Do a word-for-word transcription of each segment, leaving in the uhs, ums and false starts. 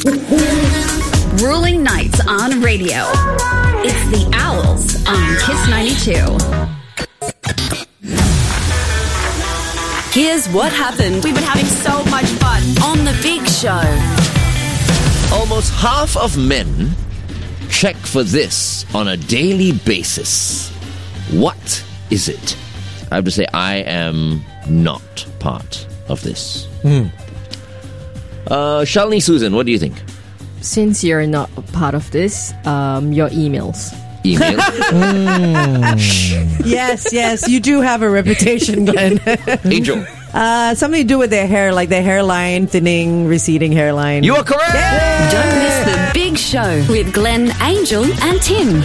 Ruling nights on radio. It's the Owls on Kiss ninety-two. Here's what happened. We've been having so much fun on The Big Show. Almost half of men check for this on a daily basis. What is it? I have to say, I am not part of this. Mm. Uh, Shalini, Susan, what do you think? Since you're not a part of this, um, your emails. Email? mm. Yes, yes, you do have a reputation, Glenn. Angel. Uh, something to do with their hair, like their hairline, thinning, receding hairline. You are correct! Yay! Don't miss The Big Show with Glenn, Angel and Tim.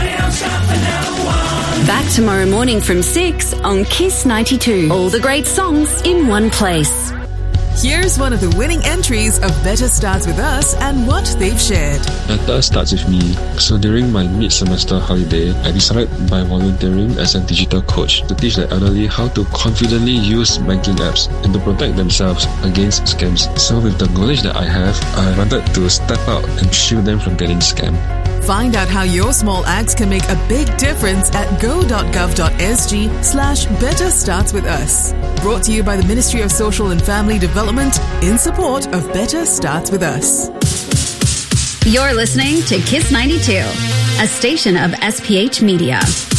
Back tomorrow morning from six on Kiss ninety-two. All the great songs in one place. Here's one of the winning entries of Better Starts With Us and what they've shared. Better starts with me. So during my mid-semester holiday, I decided by volunteering as a digital coach to teach the elderly how to confidently use banking apps and to protect themselves against scams. So with the knowledge that I have, I wanted to step out and shield them from getting scammed. Find out how your small acts can make a big difference at go.gov.sg slash Better Starts With Us. Brought to you by the Ministry of Social and Family Development in support of Better Starts With Us. You're listening to Kiss ninety-two, a station of S P H Media.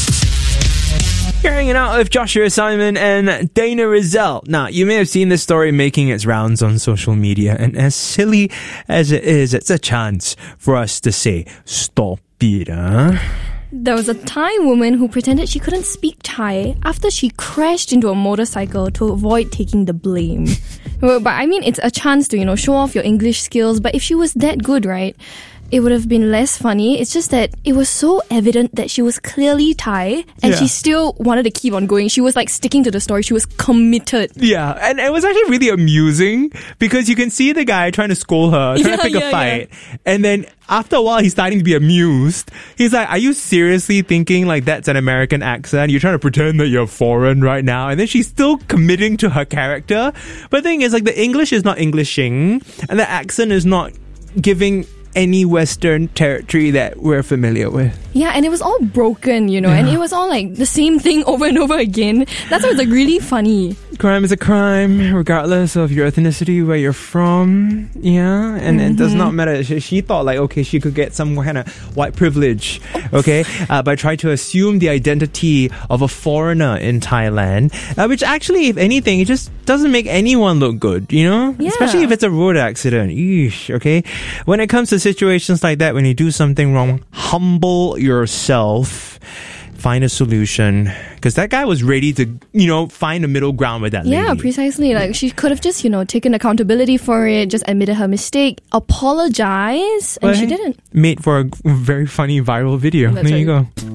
You're hanging out with Joshua Simon and Dana Rizal. Now, you may have seen this story making its rounds on social media, and as silly as it is, it's a chance for us to say, stop it, huh? There was a Thai woman who pretended she couldn't speak Thai after she crashed into a motorcycle to avoid taking the blame. But I mean, it's a chance to, you know, show off your English skills, but if she was that good, right, it would have been less funny. It's just that it was so evident that she was clearly Thai and Yeah. she still wanted to keep on going. She was like sticking to the story. She was committed. Yeah, and it was actually really amusing because you can see the guy trying to scold her, trying Yeah, to pick yeah, a fight. And then after a while, he's starting to be amused. He's like, are you seriously thinking like that's an American accent? You're trying to pretend that you're foreign right now. And then she's still committing to her character. But the thing is, like, the English is not Englishing and the accent is not giving any Western territory that we're familiar with. Yeah, and it was all broken, you know, Yeah. and it was all like the same thing over and over again. That's why it's like really funny. Crime is a crime, regardless of your ethnicity, where you're from. Yeah, and Mm-hmm. it does not matter. She, she thought like, okay, she could get some kind of white privilege, okay, uh, by trying to assume the identity of a foreigner in Thailand, uh, which actually, if anything, it just doesn't make anyone look good, you know? Yeah. Especially if it's a road accident. Eesh, okay? When it comes to situations like that, when you do something wrong, humble yourself. Find a solution, because that guy was ready to, you know, find a middle ground with that lady. Yeah, precisely. Like she could have just, you know, taken accountability for it, just admitted her mistake, apologize, and But she hey, didn't. Made for a very funny viral video. That's there you right. go.